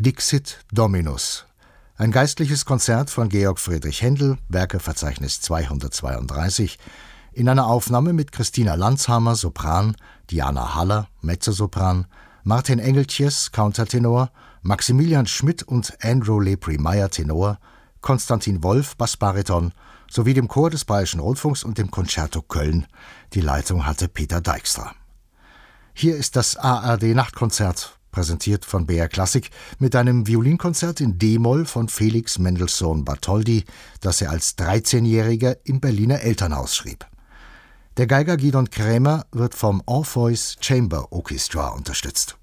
Dixit Dominus. Ein geistliches Konzert von Georg Friedrich Händel, Werkeverzeichnis 232, in einer Aufnahme mit Christina Landshamer, Sopran, Diana Haller, Mezzosopran, Martin Engeltjes, Countertenor, Maximilian Schmidt und Andrew Lepri-Meyer, Tenor, Konstantin Wolf, Bassbariton, sowie dem Chor des Bayerischen Rundfunks und dem Concerto Köln. Die Leitung hatte Peter Dijkstra. Hier ist das ARD-Nachtkonzert, präsentiert von BR Klassik, mit einem Violinkonzert in D-Moll von Felix Mendelssohn Bartholdy, das er als 13-Jähriger im Berliner Elternhaus schrieb. Der Geiger Gidon Krämer wird vom Orpheus Chamber Orchestra unterstützt.